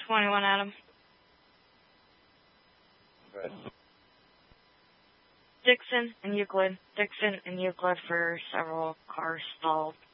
21, Adam. Okay. Dixon and Euclid. Dixon and Euclid for several cars stalled.